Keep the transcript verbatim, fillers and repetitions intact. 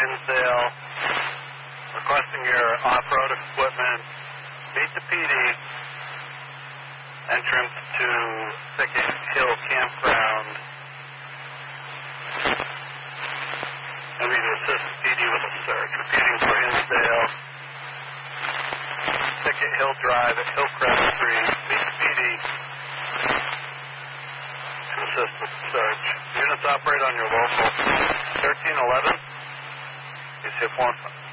Hinsdale, requesting your off-road equipment. Meet the P D. Entrance to Thicket Hill Campground. And we to assist P D with a search. Repeating for Hinsdale. Thicket Hill Drive at Hillcrest Street. Meet the P D to assist with the search. Units operate on your local thirteen eleven. You see a